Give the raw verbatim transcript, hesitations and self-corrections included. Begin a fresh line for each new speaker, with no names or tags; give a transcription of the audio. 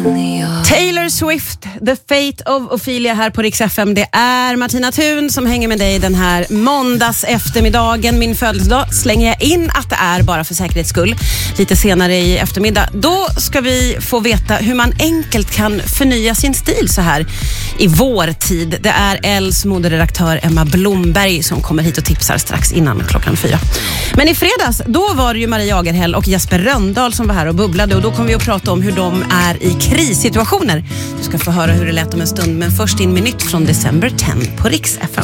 Taylor Swift, The Fate of Ophelia här på Rix F M. Det är Martina Thun som hänger med dig den här måndags eftermiddagen. Min födelsedag slänger jag in att det är bara för säkerhets skull. Lite senare i eftermiddag. Då ska vi få veta hur man enkelt kan förnya sin stil så här i vår tid. Det är Ells moderedaktör Emma Blomberg som kommer hit och tipsar strax innan klockan fyra. Men i fredags, då var det ju Maria Agerhäll och Jesper Röndahl som var här och bubblade. Och då kommer vi att prata om hur de är i krissituationer. Du ska få höra hur det lät om en stund, men först in med nytt från December tenth på Rix F M.